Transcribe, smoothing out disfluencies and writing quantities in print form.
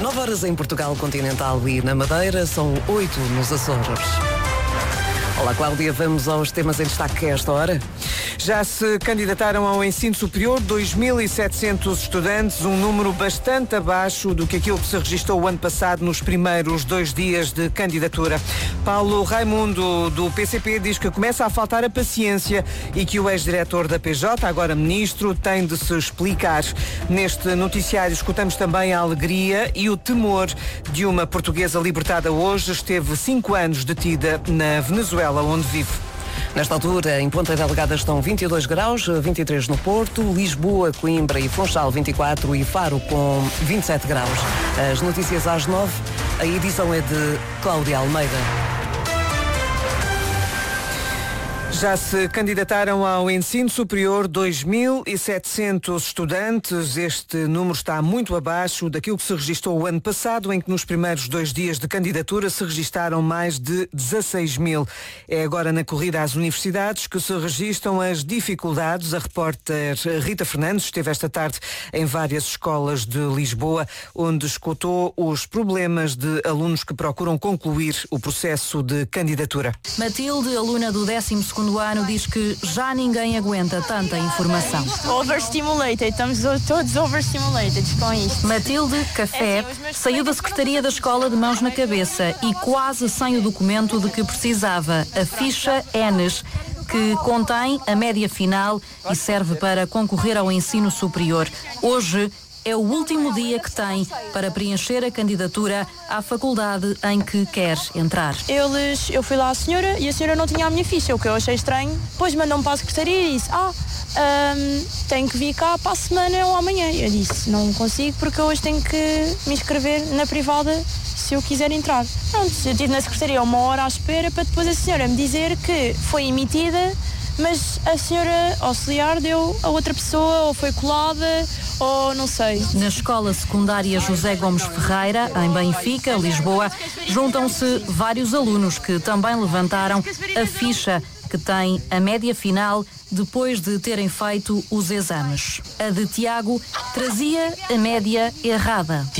9 horas em Portugal continental e na Madeira, são 8 nos Açores. Olá, Cláudia, vamos aos temas em destaque a esta hora. Já se candidataram ao ensino superior 2.700 estudantes, um número bastante abaixo do que aquilo que se registrou o ano passado nos primeiros 2 dias de candidatura. Paulo Raimundo, do PCP, diz que começa a faltar a paciência e que o ex-diretor da PJ, agora ministro, tem de se explicar. Neste noticiário escutamos também a alegria e o temor de uma portuguesa libertada hoje. Esteve 5 anos detida na Venezuela, onde vive. Nesta altura, em Ponta Delgada estão 22 graus, 23 no Porto, Lisboa, Coimbra e Funchal 24 e Faro com 27 graus. As notícias às 9, a edição é de Cláudia Almeida. Já se candidataram ao ensino superior 2.700 estudantes. Este número está muito abaixo daquilo que se registrou o ano passado, em que nos primeiros 2 dias de candidatura se registaram mais de 16 mil. É agora na corrida às universidades que se registram as dificuldades. A repórter Rita Fernandes esteve esta tarde em várias escolas de Lisboa, onde escutou os problemas de alunos que procuram concluir o processo de candidatura. Matilde, aluna do 12º ano, diz que já ninguém aguenta tanta informação. Overstimulated, estamos todos overstimulated com isto. Matilde, café, saiu da secretaria da escola de mãos na cabeça e quase sem o documento de que precisava, a ficha ENES, que contém a média final e serve para concorrer ao ensino superior. Hoje é o último dia que tem para preencher a candidatura à faculdade em que quer entrar. Eu fui lá à senhora e a senhora não tinha a minha ficha, o que eu achei estranho. Depois mandou-me para a secretaria e disse, tenho que vir cá para a semana ou amanhã. Eu disse, não consigo porque hoje tenho que me inscrever na privada se eu quiser entrar. Pronto, eu estive na secretaria 1 hora à espera para depois a senhora me dizer que foi emitida, mas a senhora auxiliar deu a outra pessoa, ou foi colada, ou não sei. Na escola secundária José Gomes Ferreira, em Benfica, Lisboa, juntam-se vários alunos que também levantaram a ficha que tem a média final depois de terem feito os exames. A de Tiago trazia a média errada.